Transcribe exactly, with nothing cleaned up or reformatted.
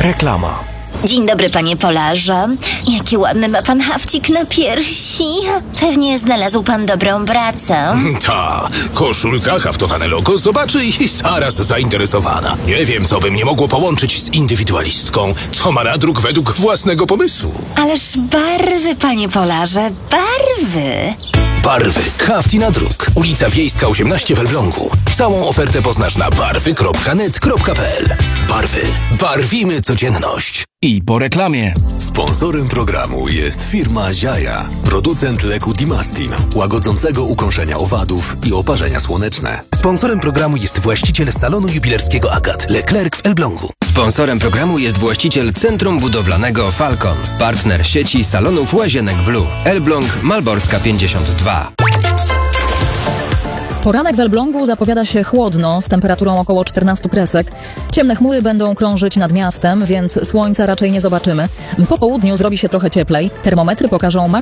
Reklama. Dzień dobry, panie Polarze. Jaki ładny ma pan hafcik na piersi. Pewnie znalazł pan dobrą pracę. Ta, koszulka, haftowane logo zobaczy i zaraz zainteresowana. Nie wiem, co by mnie mogło połączyć z indywidualistką, co ma nadruk według własnego pomysłu. Ależ barwy, panie Polarze, barwy. Barwy. Hafti na druk. Ulica Wiejska osiemnaście w Elblągu. Całą ofertę poznasz na barwy kropka net kropka p l. Barwy. Barwimy codzienność. I po reklamie. Sponsorem programu jest firma Ziaja, producent leku Dimastin, łagodzącego ukąszenia owadów i oparzenia słoneczne. Sponsorem programu jest właściciel salonu jubilerskiego Agat, Leclerc w Elblągu. Sponsorem programu jest właściciel Centrum Budowlanego Falcon, partner sieci salonów Łazienek Blue, Elbląg, Malborska pięćdziesiąt dwa. Poranek w Elblągu zapowiada się chłodno, z temperaturą około czternastu kresek. Ciemne chmury będą krążyć nad miastem, więc słońca raczej nie zobaczymy. Po południu zrobi się trochę cieplej. Termometry pokażą maksymalnie